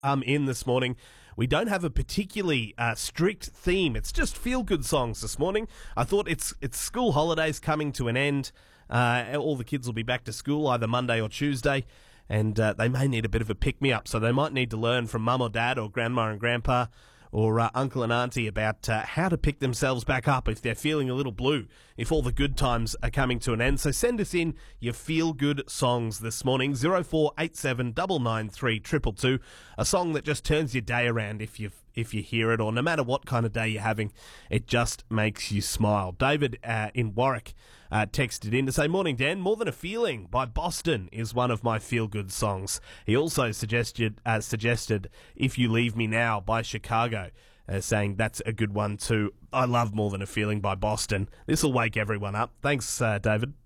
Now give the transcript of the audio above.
in this morning. We don't have a particularly strict theme. It's just feel-good songs this morning. I thought it's school holidays coming to an end. All the kids will be back to school either Monday or Tuesday, and they may need a bit of a pick-me-up, so they might need to learn from mum or dad or grandma and grandpa or uncle and auntie about how to pick themselves back up if they're feeling a little blue, if all the good times are coming to an end. So send us in your feel-good songs this morning, 0487 993 222, a song that just turns your day around if you hear it, or no matter what kind of day you're having, it just makes you smile. David in Warwick texted in to say, "Morning, Dan. More Than a Feeling by Boston is one of my feel-good songs." He also suggested If You Leave Me Now by Chicago, saying that's a good one too. I love More Than a Feeling by Boston. This will wake everyone up. Thanks, David.